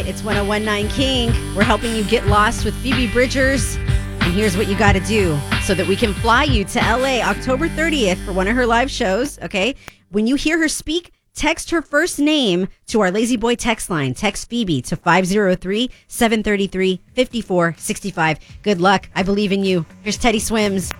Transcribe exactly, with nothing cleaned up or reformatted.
It's one oh one point nine King. We're helping you get lost with Phoebe Bridgers. And here's what you got to do so that we can fly you to L A October thirtieth for one of her live shows, okay? When you hear her speak, text her first name to our Lazy Boy text line. Text Phoebe to five oh three, seven three three, five four six five. Good luck. I believe in you. Here's Teddy Swims.